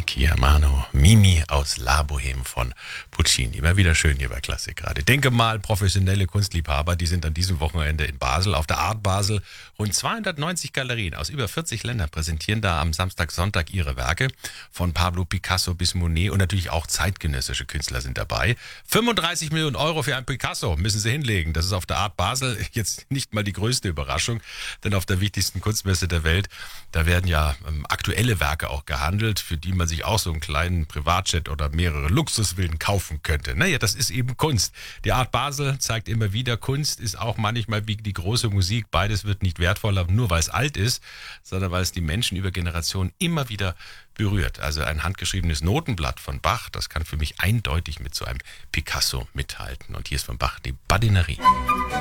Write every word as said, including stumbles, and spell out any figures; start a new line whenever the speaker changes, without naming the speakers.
Ti amano, Mimi aus La Bohème von Puccini. Immer wieder schön hier bei Klassik gerade. Denke mal, professionelle Kunstliebhaber, die sind an diesem Wochenende in Basel, auf der Art Basel. Rund zweihundertneunzig Galerien aus über vierzig Ländern präsentieren da am Samstag, Sonntag ihre Werke. Von Pablo Picasso bis Monet und natürlich auch zeitgenössische Künstler sind dabei. fünfunddreißig Millionen Euro für ein Picasso müssen sie hinlegen. Das ist auf der Art Basel jetzt nicht mal die größte Überraschung, denn auf der wichtigsten Kunstmesse der Welt, da werden ja ähm, aktuelle Werke auch gehandelt, für die man sich auch so einen kleinen Privatjet oder mehrere Luxusvillen kaufen könnte. Naja, das ist eben Kunst. Die Art Basel zeigt immer wieder, Kunst ist auch manchmal wie die große Musik. Beides wird nicht wertvoller, nur weil es alt ist, sondern weil es die Menschen über Generationen immer wieder berührt. Also ein handgeschriebenes Notenblatt von Bach, das kann für mich eindeutig mit so einem Picasso mithalten. Und hier ist von Bach die Badinerie.